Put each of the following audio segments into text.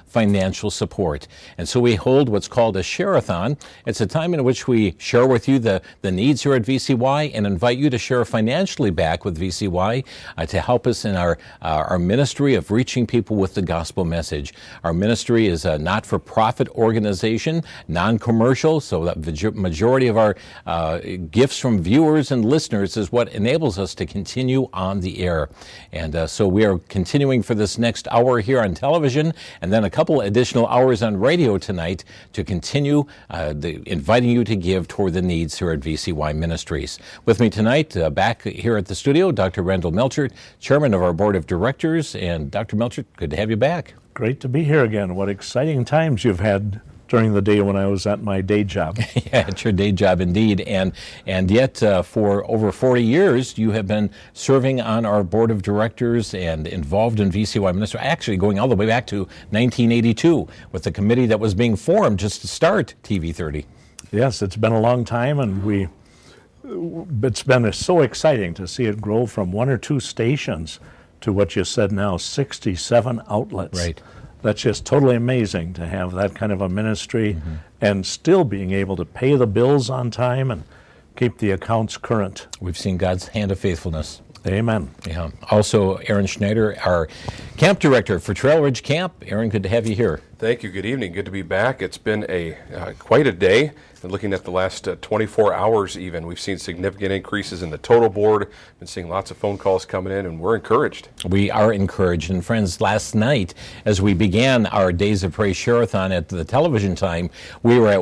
financial support. And so we hold what's called a Share-a-thon. It's a time in which we share with you the needs here at VCY and invite you to share financially back with VCY to help us in our ministry of reaching people with the gospel message. Our ministry is a not-for-profit organization, non-commercial, so that the majority of our gifts from viewers and listeners is what enables us to continue on the air. And so we are continuing for this next hour here on television, and then a couple additional hours on radio tonight to continue inviting you to give toward the needs here at VCY Ministries. With me tonight, back here at the studio, Dr. Randall Melchert, Chairman of our Board of Directors. And Dr. Melchert, good to have you back. Great to be here again. What exciting times you've had during the day when I was at my day job. Yeah, it's your day job indeed. And yet, for over 40 years, you have been serving on our board of directors and involved in VCY Ministry, actually going all the way back to 1982 with the committee that was being formed just to start TV30. Yes, it's been a long time, and it's been so exciting to see it grow from 1 or 2 stations to what you said now, 67 outlets. Right. That's just totally amazing to have that kind of a ministry and still being able to pay the bills on time and keep the accounts current. We've seen God's hand of faithfulness. Amen. Yeah. Also, Aaron Schneider, our camp director for Trail Ridge Camp. Aaron, good to have you here. Thank you. Good evening. Good to be back. It's been quite a day. And looking at the last 24 hours even, we've seen significant increases in the total board. Been seeing lots of phone calls coming in, and we're encouraged. We are encouraged. And friends, last night, as we began our Days of Praise Share-a-thon at the television time, we were at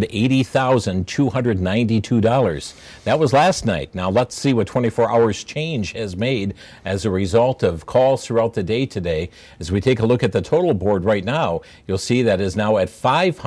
$180,292. That was last night. Now let's see what 24 hours change has made as a result of calls throughout the day today. As we take a look at the total board right now, you'll see that is now at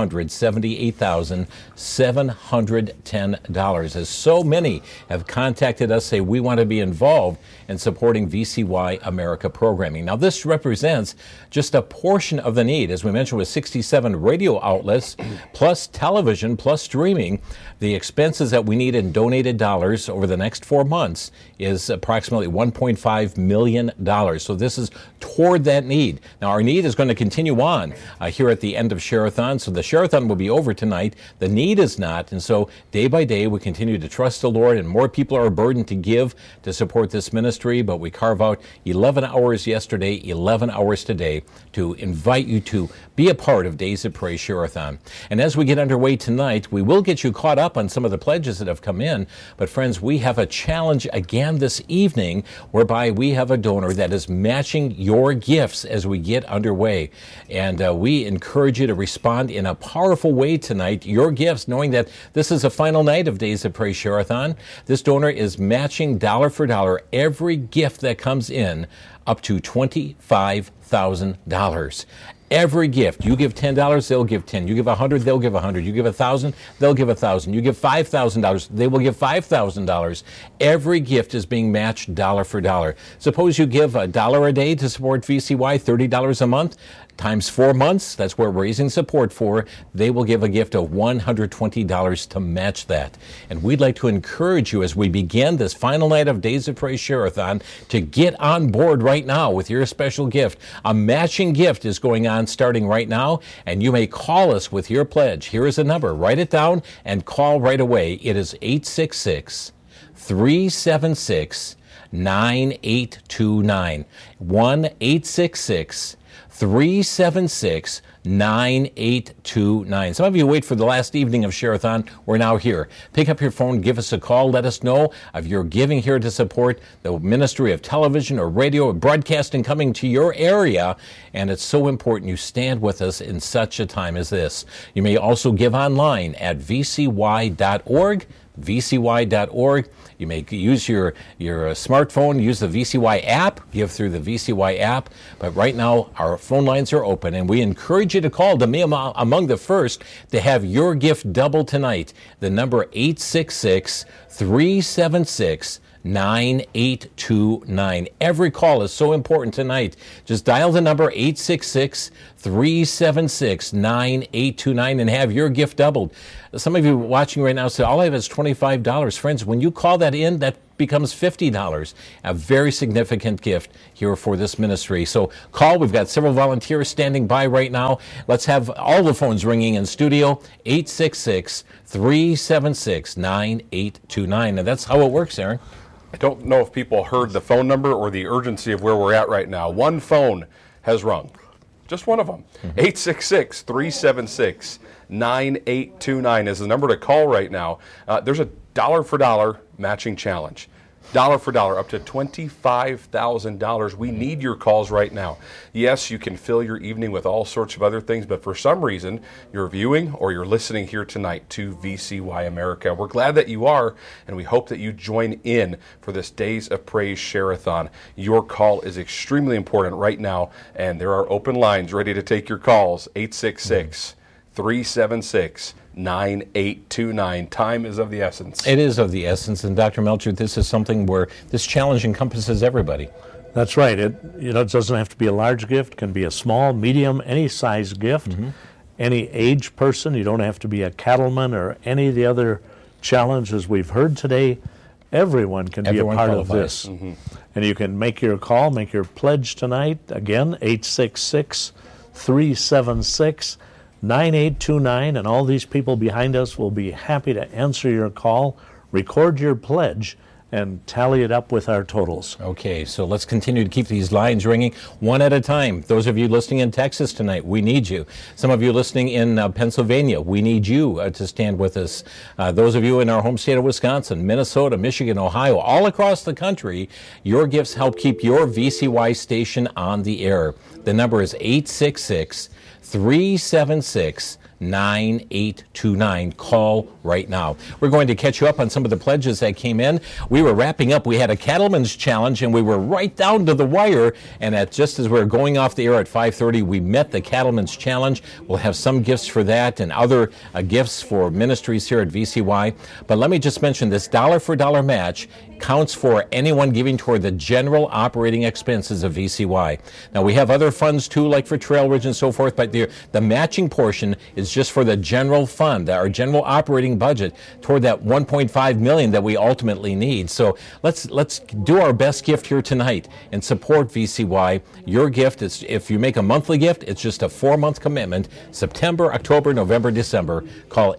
$578,710, as so many have contacted us, say we want to be involved in supporting VCY America programming. Now this represents just a portion of the need. As we mentioned, with 67 radio outlets, plus television, plus streaming, the expenses that we need in donated dollars over the next 4 months is approximately $1.5 million. So this is toward that need. Now our need is going to continue on here at the end of Share-a-thon. So the Share-a-thon will be over tonight. The need is not. And so day by day we continue to trust the Lord, and more people are burdened to give to support this ministry. But we carve out 11 hours yesterday, 11 hours today to invite you to be a part of Days of Praise Share-a-thon. And as we get underway tonight, we will get you caught up on some of the pledges that have come in. But friends, we have a challenge again this evening whereby we have a donor that is matching your gifts as we get underway. And we encourage you to respond in a powerful way tonight. Your gifts, knowing that this is a final night of Days of Praise Share-a-thon. This donor is matching dollar for dollar every gift that comes in up to $25,000. Every gift. You give $10, they'll give $10. You give $100, they'll give $100. You give $1,000, they'll give $1,000. You give $5,000, they will give $5,000. Every gift is being matched dollar for dollar. Suppose you give $1 a day to support VCY, $30 a month. Times 4 months, that's what we're raising support for. They will give a gift of $120 to match that. And we'd like to encourage you as we begin this final night of Days of Praise Share-a-thon to get on board right now with your special gift. A matching gift is going on starting right now, and you may call us with your pledge. Here is a number. Write it down and call right away. It is 866-376-9829. 1-866-376-9829. Some of you wait for the last evening of Share-a-thon. We're now here. Pick up your phone, give us a call, let us know of your giving here to support the ministry of television or radio or broadcasting coming to your area. And it's so important you stand with us in such a time as this. You may also give online at vcy.org. vcy.org. You may use your smartphone, use the VCY app, give through the VCY app. But right now, our phone lines are open, and we encourage you to call to be among the first to have your gift double tonight. The number 866-376-9829. Every call is so important tonight. Just dial the number 866-376-9829 and have your gift doubled. Some of you watching right now say, all I have is $25. Friends, when you call that in, that becomes $50. A very significant gift here for this ministry. So call. We've got several volunteers standing by right now. Let's have all the phones ringing in studio. 866-376-9829. And that's how it works, Aaron. I don't know if people heard the phone number or the urgency of where we're at right now. One phone has rung. Just one of them. 866-376-9829 is the number to call right now. There's a dollar for dollar matching challenge. Dollar for dollar, up to $25,000. We need your calls right now. Yes, you can fill your evening with all sorts of other things, but for some reason, you're viewing or you're listening here tonight to VCY America. We're glad that you are, and we hope that you join in for this Days of Praise Share-a-thon. Your call is extremely important right now, and there are open lines ready to take your calls. 866-376-9829. Time is of the essence. It is of the essence, and Dr. Melcher, this is something where this challenge encompasses everybody. That's right. It doesn't have to be a large gift. It can be a small, medium, any size gift. Any age person. You don't have to be a cattleman or any of the other challenges we've heard today. Everyone can be a part of this. And you can make your call, make your pledge tonight. Again, 866-376-9829, and all these people behind us will be happy to answer your call, record your pledge, and tally it up with our totals. Okay, so let's continue to keep these lines ringing one at a time. Those of you listening in Texas tonight, we need you. Some of you listening in Pennsylvania, we need you to stand with us. Those of you in our home state of Wisconsin, Minnesota, Michigan, Ohio, all across the country, your gifts help keep your VCY station on the air. The number is 866-376-9829. Call right now. We're going to catch you up on some of the pledges that came in. We were wrapping up. We had a Cattleman's Challenge, and we were right down to the wire. And just as we were going off the air at 5:30, we met the Cattleman's Challenge. We'll have some gifts for that and other gifts for ministries here at VCY. But let me just mention this dollar-for-dollar match counts for anyone giving toward the general operating expenses of VCY. Now, we have other funds, too, like for Trail Ridge and so forth, but the matching portion is just for the general fund, our general operating budget, toward that $1.5 million that we ultimately need. So let's do our best gift here tonight and support VCY. Your gift is, if you make a monthly gift, it's just a 4-month commitment, September, October, November, December. Call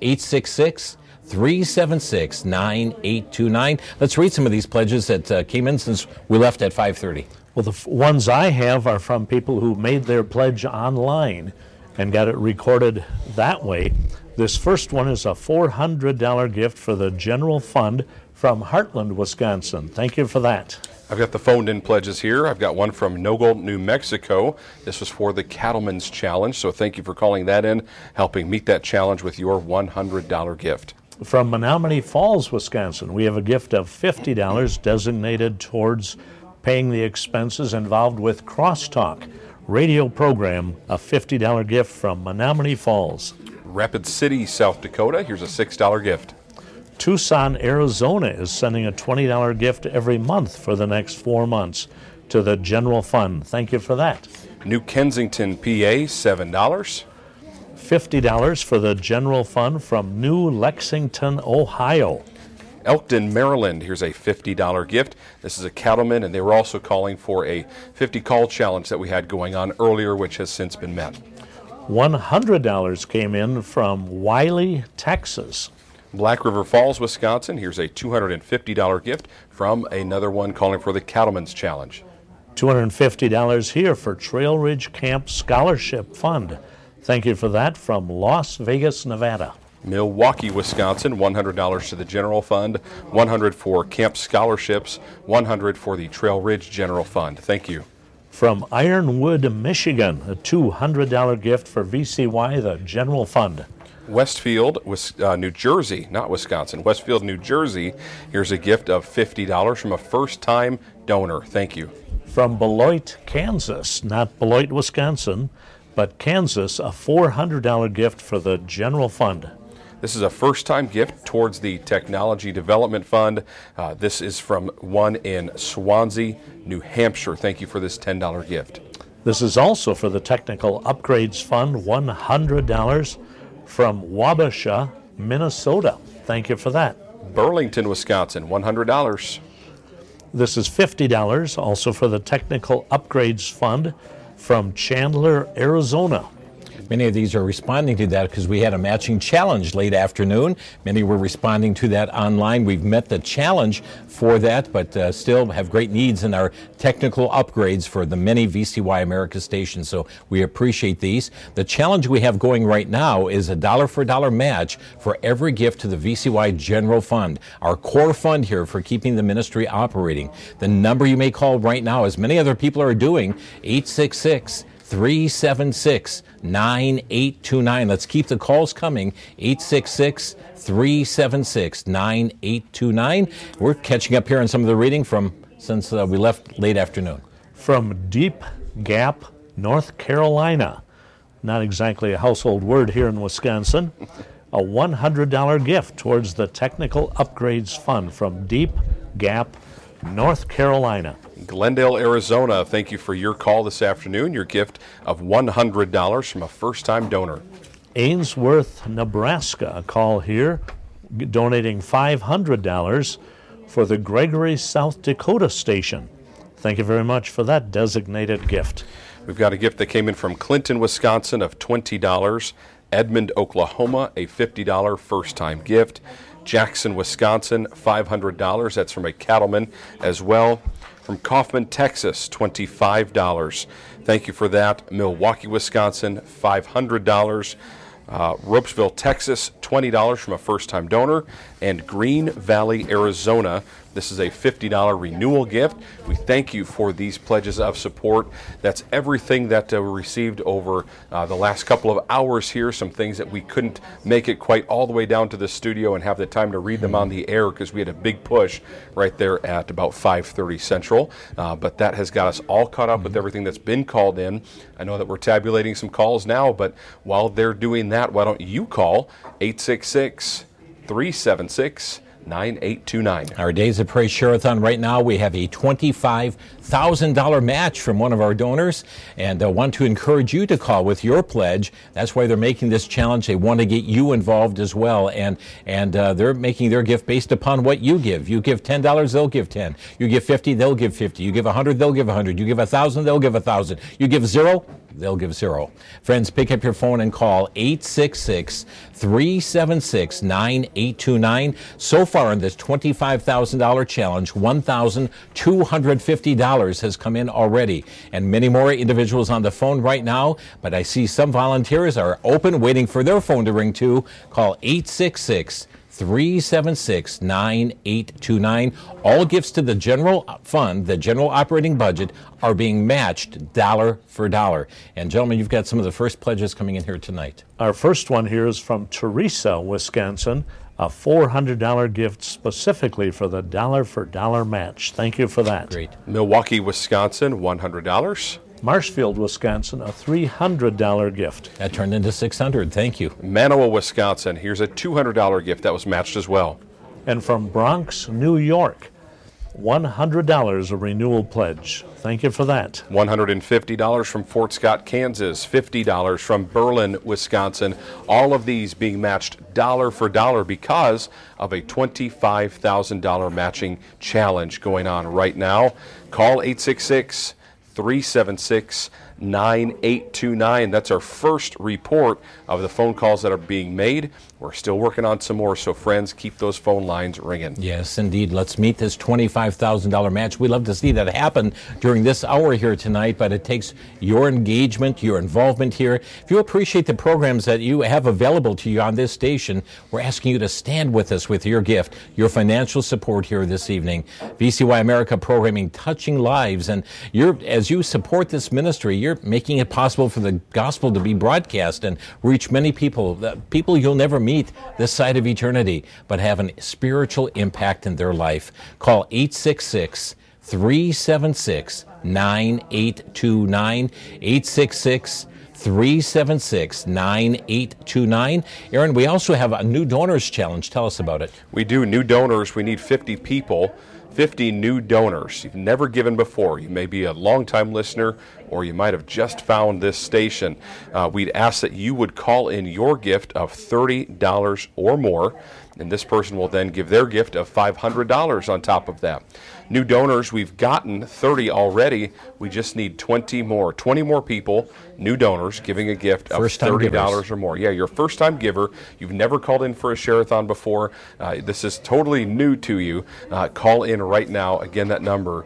866-376-9829. Let's read some of these pledges that came in since we left at 5:30. Well, the ones I have are from people who made their pledge online and got it recorded that way. This first one is a $400 gift for the general fund from Heartland, Wisconsin. Thank you for that. I've got the phoned-in pledges here. I've got one from Nogle, New Mexico. This was for the Cattleman's Challenge, so thank you for calling that in, helping meet that challenge with your $100 gift. From Menominee Falls, Wisconsin, we have a gift of $50 designated towards paying the expenses involved with Crosstalk radio program, a $50 gift from Menominee Falls. Rapid City, South Dakota, here's a $6 gift. Tucson, Arizona is sending a $20 gift every month for the next 4 months to the general fund. Thank you for that. New Kensington, PA, $7. $50 for the general fund from New Lexington, Ohio. Elkton, Maryland, here's a $50 gift. This is a cattleman, and they were also calling for a 50 call challenge that we had going on earlier, which has since been met. $100 came in from Wiley, Texas. Black River Falls, Wisconsin, here's a $250 gift from another one calling for the Cattleman's Challenge. $250 here for Trail Ridge Camp Scholarship Fund. Thank you for that from Las Vegas, Nevada. Milwaukee, Wisconsin, $100 to the general fund, $100 for camp scholarships, $100 for the Trail Ridge General Fund. Thank you. From Ironwood, Michigan, a $200 gift for VCY, the general fund. Westfield, New Jersey, not Wisconsin, Westfield, New Jersey, here's a gift of $50 from a first-time donor. Thank you. From Beloit, Kansas, not Beloit, Wisconsin, but Kansas, a $400 gift for the general fund. This is a first-time gift towards the Technology Development Fund. This is from one in Swansea, New Hampshire. Thank you for this $10 gift. This is also for the Technical Upgrades Fund, $100 from Wabasha, Minnesota. Thank you for that. Burlington, Wisconsin, $100. This is $50, also for the Technical Upgrades Fund from Chandler, Arizona. Many of these are responding to that because we had a matching challenge late afternoon. Many were responding to that online. We've met the challenge for that, but still have great needs in our technical upgrades for the many VCY America stations, so we appreciate these. The challenge we have going right now is a dollar-for-dollar match for every gift to the VCY General Fund, our core fund here for keeping the ministry operating. The number you may call right now, as many other people are doing, 866-376-9829. Let's keep the calls coming. 866-376-9829. We're catching up here on some of the reading since we left late afternoon. From Deep Gap, North Carolina. Not exactly a household word here in Wisconsin. A $100 gift towards the Technical Upgrades Fund from Deep Gap, North Carolina. Glendale, Arizona, thank you for your call this afternoon. Your gift of $100 from a first-time donor. Ainsworth, Nebraska, a call here, donating $500 for the Gregory, South Dakota station. Thank you very much for that designated gift. We've got a gift that came in from Clinton, Wisconsin of $20. Edmond, Oklahoma, a $50 first-time gift. Jackson, Wisconsin, $500. That's from a cattleman as well. From Kaufman, Texas, $25. Thank you for that. Milwaukee, Wisconsin, $500. Ropesville, Texas, $20 from a first-time donor. And Green Valley, Arizona, this is a $50 renewal gift. We thank you for these pledges of support. That's everything that we received over the last couple of hours here, some things that we couldn't make it quite all the way down to the studio and have the time to read them on the air because we had a big push right there at about 5:30 Central. But that has got us all caught up with everything that's been called in. I know that we're tabulating some calls now, but while they're doing that, why don't you call 866-376-9829. Our Days of Praise Share-a-thon right now, we have a $25,000 match from one of our donors, and I want to encourage you to call with your pledge. That's why they're making this challenge. They want to get you involved as well, and they're making their gift based upon what you give. You give $10, they'll give 10. You give 50, they'll give 50. You give 100, they'll give 100. You give 1,000, they'll give 1,000. You give 0, they'll give 0. Friends, pick up your phone and call 866-376-9829. So far in this $25,000 challenge, $1,250 has come in already, and many more individuals on the phone right now, but I see some volunteers are open, waiting for their phone to ring too. Call 866-376-9829. All gifts to the general fund, the general operating budget, are being matched dollar for dollar. And gentlemen, you've got some of the first pledges coming in here tonight. Our first one here is from Teresa, Wisconsin, a $400 gift specifically for the dollar for dollar match. Thank you for that. Great. Milwaukee, Wisconsin, $100. Marshfield, Wisconsin, a $300 gift. That turned into $600. Thank you. Manawa, Wisconsin, here's a $200 gift that was matched as well. And from Bronx, New York, $100 a renewal pledge. Thank you for that. $150 from Fort Scott, Kansas. $50 from Berlin, Wisconsin. All of these being matched dollar for dollar because of a $25,000 matching challenge going on right now. Call 866-376-9829. That's our first report of the phone calls that are being made. We're still working on some more, so friends, keep those phone lines ringing. Yes, indeed. Let's meet this $25,000 match. We'd love to see that happen during this hour here tonight, but it takes your engagement, your involvement here. If you appreciate the programs that you have available to you on this station, we're asking you to stand with us with your gift, your financial support here this evening. VCY America programming touching lives, and as you support this ministry, you're making it possible for the gospel to be broadcast and reach many people, people you'll never meet this side of eternity, but have a spiritual impact in their life. Call 866-376-9829, 866-376-9829. Aaron, we also have a new donors challenge. Tell us about it. We do. New donors. We need 50 people. 50 new donors you've never given before. You may be a longtime listener, or you might have just found this station, we'd ask that you would call in your gift of $30 or more, and this person will then give their gift of $500 on top of that. New donors, we've gotten 30 already. We just need 20 more. 20 more people, new donors, giving a gift of $30 or more. Yeah, you're a first-time giver. You've never called in for a Share-a-thon before. This is totally new to you. Call in right now. Again, that number,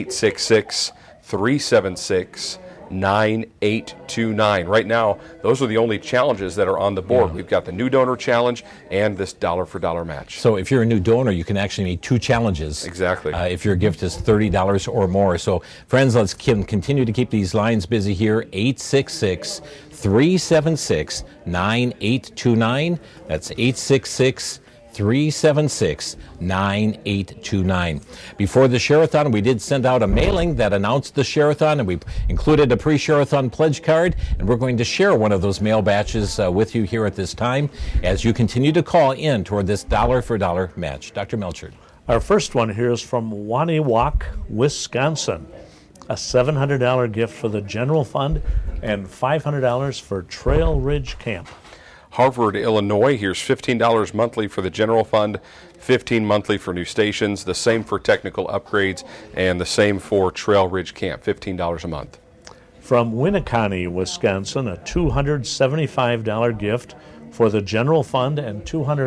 866-376-9829. Right now, those are the only challenges that are on the board. We've got the new donor challenge and this dollar for dollar match. So if you're a new donor, you can actually meet two challenges. Exactly. If your gift is $30 or more. So friends, let's continue to keep these lines busy here. 866-376-9829. That's 866-376-9829. Before the Share-a-thon, we did send out a mailing that announced the Share-a-thon, and we included a pre-Share-a-thon pledge card, and we're going to share one of those mail batches with you here at this time as you continue to call in toward this dollar for dollar match. Dr. Melchert. Our first one here is from Waniwak, Wisconsin. A $700 gift for the general fund and $500 for Trail Ridge Camp. Harvard, Illinois, here's $15 monthly for the general fund, $15 monthly for new stations, the same for technical upgrades, and the same for Trail Ridge Camp, $15 a month. From Winneconne, Wisconsin, a $275 gift for the general fund and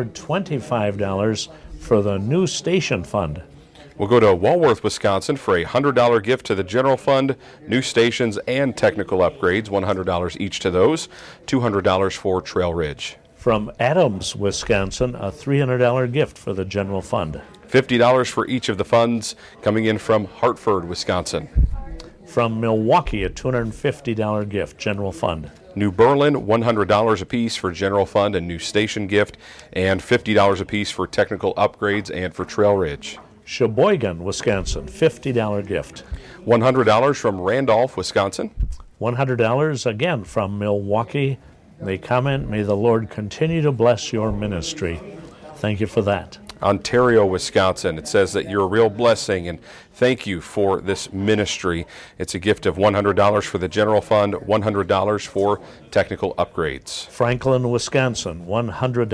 $225 for the new station fund. We'll go to Walworth, Wisconsin for a $100 gift to the general fund, new stations, and technical upgrades, $100 each to those, $200 for Trail Ridge. From Adams, Wisconsin, a $300 gift for the general fund. $50 for each of the funds coming in from Hartford, Wisconsin. From Milwaukee, a $250 gift, general fund. New Berlin, $100 apiece for general fund and new station gift, and $50 apiece for technical upgrades and for Trail Ridge. Sheboygan, Wisconsin, $50 gift. $100 from Randolph, Wisconsin. $100 again from Milwaukee. They comment, may the Lord continue to bless your ministry. Thank you for that. Ontario, Wisconsin. It says that you're a real blessing, and thank you for this ministry. It's a gift of $100 for the general fund, $100 for technical upgrades. Franklin, Wisconsin, $100.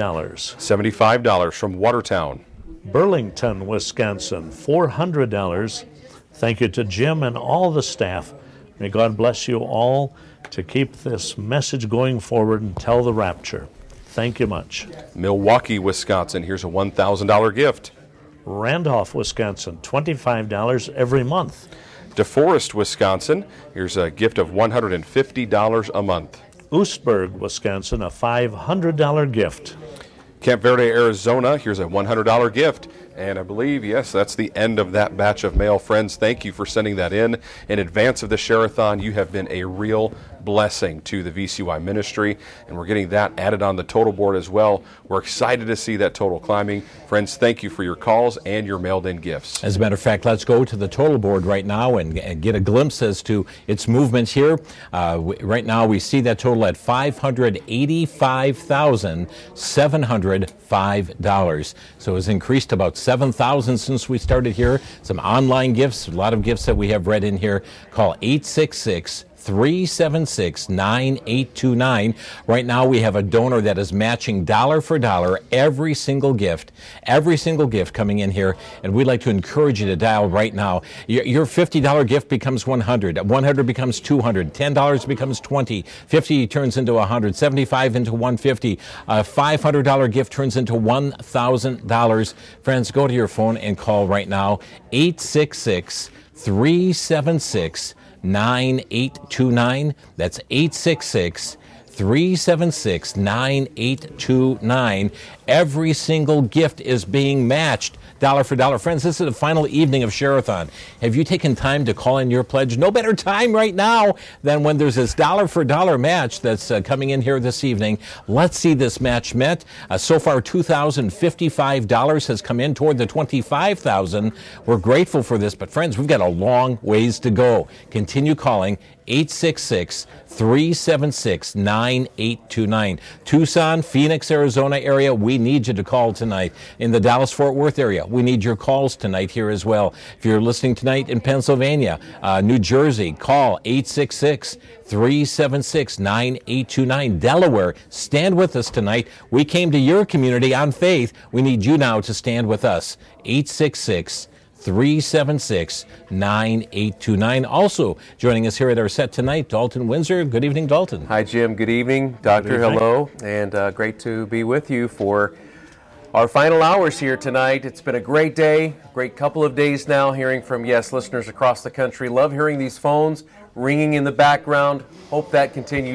$75 from Watertown. Burlington, Wisconsin, $400. Thank you to Jim and all the staff. May God bless you all to keep this message going forward until the rapture. Thank you much. Milwaukee, Wisconsin. Here's a $1,000 gift. Randolph, Wisconsin, $25 every month. DeForest, Wisconsin. Here's a gift of $150 a month. Oostburg, Wisconsin, a $500 gift. Camp Verde, Arizona, here's a $100 gift. And I believe, yes, that's the end of that batch of mail. Friends, thank you for sending that in advance of the Share-a-thon. You have been a real blessing to the VCY ministry, and we're getting that added on the total board as well. We're excited to see that total climbing. Friends, thank you for your calls and your mailed-in gifts. As a matter of fact, let's go to the total board right now and get a glimpse as to its movement here. Right now, we see that total at $585,705. So it's increased about $7,000 since we started here. Some online gifts, a lot of gifts that we have read in here. Call 866-376-9829. Right now we have a donor that is matching dollar for dollar every single gift coming in here, and we'd like to encourage you to dial right now. Your $50 gift becomes $100, $100 becomes $200, $10 becomes $20, $50 turns into $100, $75 into $150, a $500 gift turns into $1,000. Friends, go to your phone and call right now, 866-376-9829. That's 866-376-9829. Every single gift is being matched dollar for dollar. Friends, this is the final evening of Share-a-thon. Have you taken time to call in your pledge? No better time right now than when there's this dollar for dollar match that's coming in here this evening. Let's see this match met. So far, $2,055 has come in toward the $25,000. We're grateful for this, but friends, we've got a long ways to go. Continue calling 866-376-9829. Tucson, Phoenix, Arizona area, we need you to call tonight. In the Dallas-Fort Worth area, we need your calls tonight here as well. If you're listening tonight in Pennsylvania, New Jersey, call 866-376-9829. Delaware, stand with us tonight. We came to your community on faith. We need you now to stand with us. 866-376-9829. Also joining us here at our set tonight, Dalton Windsor. Good evening, Dalton. Hi, Jim. Good evening. Doctor, hello. And great to be with you for our final hours here tonight. It's been a great day, great couple of days now, hearing from, listeners across the country. Love hearing these phones ringing in the background. Hope that continues.